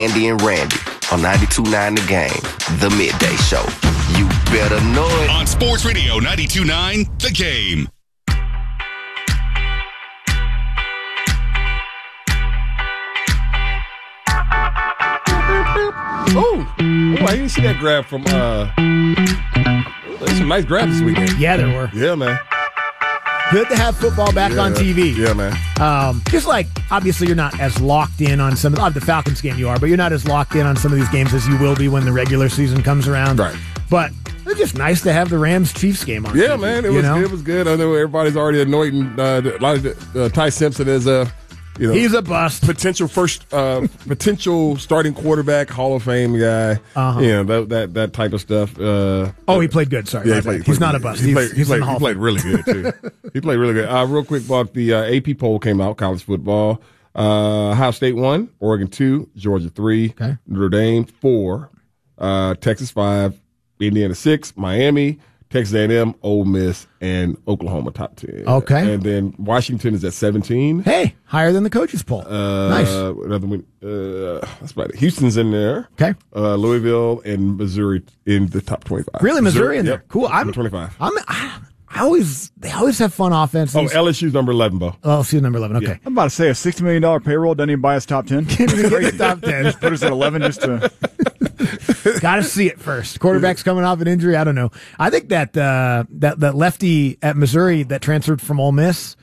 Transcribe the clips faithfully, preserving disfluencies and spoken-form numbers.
Andy and Randy on ninety-two point nine The Game, The Midday Show. You better know it. On Sports Radio ninety-two point nine The Game. Oh, oh, I didn't see that grab from, uh, there's some nice grabs this weekend. Yeah, there were. Yeah, man. Good to have football back yeah, on T V. Yeah, man. Um, just like, obviously, you're not as locked in on some of the, the Falcons game you are, but you're not as locked in on some of these games as you will be when the regular season comes around. Right. But it's just nice to have the Rams-Chiefs game on Yeah, T V, man. It you was know? it was good. I know everybody's already anointing uh, a lot of uh, Ty Simpson as a, you know, he's a bust. Potential first, uh, potential starting quarterback, Hall of Fame guy. Uh-huh. You know, that, that that type of stuff. Uh, oh, he played good. Sorry, yeah, my he played, bad. he's played not good. a bust. He He's, played, he he's in played, the Hall he of played Fame. really good too. He played really good. Uh, real quick, Buck. The uh, A P poll came out. College football. Uh, Ohio State one, Oregon two, Georgia three, okay. Notre Dame four, uh, Texas five, Indiana six, Miami, Texas A and M, Ole Miss, and Oklahoma top ten. Okay. And then Washington is at seventeen. Hey, higher than the coaches poll. Uh, nice. Another one. Uh, that's about it. Houston's in there. Okay. Uh, Louisville and Missouri in the top twenty-five. Really, Missouri, Missouri in there? Yep. Cool. I'm twenty-five. I'm. I, I always they always have fun offenses. Oh, L S U's number eleven, Bo. Oh, L S U number eleven. Okay. Yeah. I'm about to say a sixty million dollars payroll doesn't even buy us top ten. Can't even get the top ten. Put us at eleven just to. Got to see it first. Quarterback's coming off an injury. I don't know. I think that uh, that that lefty at Missouri that transferred from Ole Miss.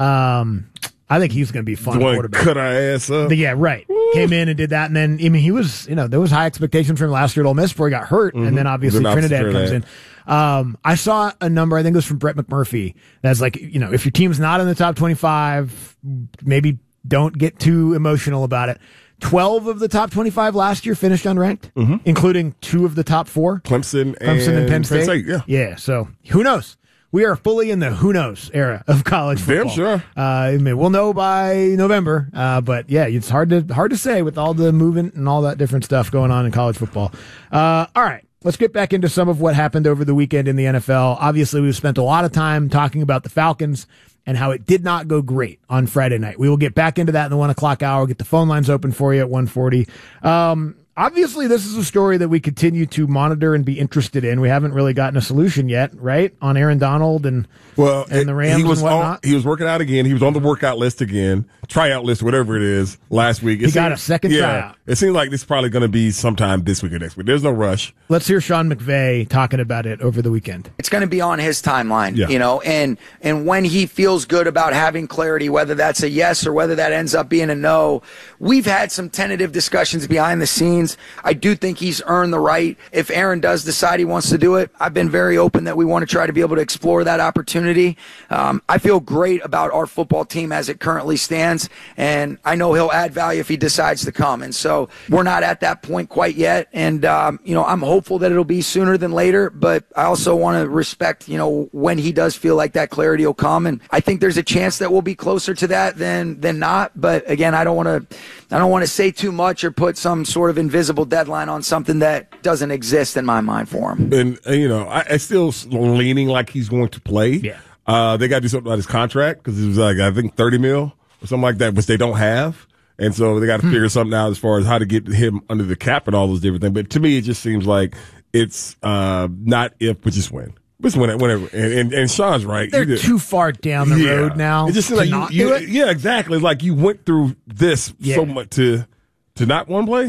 Um, I think he's going to be a fun The one quarterback. cut our ass up. But yeah, right. Woo. Came in and did that, and then I mean he was you know there was high expectations from him last year at Ole Miss before he got hurt, mm-hmm. and then obviously then Trinidad, Trinidad comes in. Um, I saw a number. I think it was from Brett McMurphy. That's like you know if your team's not in the top twenty-five, maybe don't get too emotional about it. Twelve of the top twenty-five last year finished unranked, mm-hmm. including two of the top four. Clemson, Clemson and, and Penn State. Penn State. Yeah, yeah. So who knows? We are fully in the who knows era of college football. Damn sure. Uh, I mean, we'll know by November. Uh, but yeah, it's hard to hard to say with all the movement and all that different stuff going on in college football. Uh, all right. Let's get back into some of what happened over the weekend in the N F L. Obviously, we've spent a lot of time talking about the Falcons and how it did not go great on Friday night. We will get back into that in the one o'clock hour. Get the phone lines open for you at one forty. Um, obviously, this is a story that we continue to monitor and be interested in. We haven't really gotten a solution yet, right? On Aaron Donald and, well, and the Rams he was and whatnot. On, he was working out again. He was on the workout list again, tryout list, whatever it is, last week. It he seemed, got a second yeah, tryout. It seems like this is probably going to be sometime this week or next week. There's no rush. Let's hear Sean McVay talking about it over the weekend. It's going to be on his timeline, yeah. you know, and and when he feels good about having clarity, whether that's a yes or whether that ends up being a no. We've had some tentative discussions behind the scenes. I do think he's earned the right. If Aaron does decide he wants to do it, I've been very open that we want to try to be able to explore that opportunity. Um, I feel great about our football team as it currently stands, and I know he'll add value if he decides to come. And so we're not at that point quite yet. And, um, you know, I'm hopeful that it'll be sooner than later, but I also want to respect, you know, when he does feel like that clarity will come. And I think there's a chance that we'll be closer to that than, than not. But again, I don't want to, I don't want to say too much or put some sort of invisible deadline on something that doesn't exist in my mind for him. And, uh, you know, I, I still leaning like he's going to play. Yeah. Uh, they got to do something about his contract because it was like, I think thirty mil or something like that, which they don't have. And so they got to hmm. figure something out as far as how to get him under the cap and all those different things. But to me, it just seems like it's, uh, not if, but just when. Just whenever. And, and, and Sean's right. They're you too far down the yeah. road now. It just seems to like not you, do you, it. yeah, exactly. It's like you went through this yeah. so much to, to not want to play.